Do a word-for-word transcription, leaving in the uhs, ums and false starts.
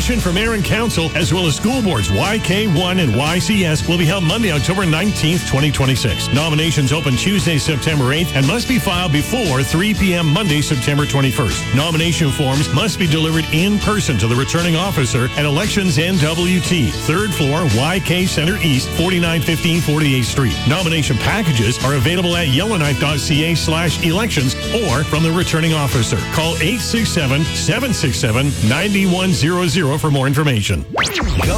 Election for mayor and council, as well as school boards Y K one and Y C S, will be held Monday, October nineteenth, twenty twenty-six. Nominations open Tuesday, September eighth, and must be filed before three p.m. Monday, September twenty-first. Nomination forms must be delivered in person to the returning officer at Elections N W T, third floor, Y K Center East, forty-nine fifteen forty-eighth Street. Nomination packages are available at yellowknife.ca slash elections or from the returning officer. Call eight six seven, seven six seven, nine one zero zero for more information.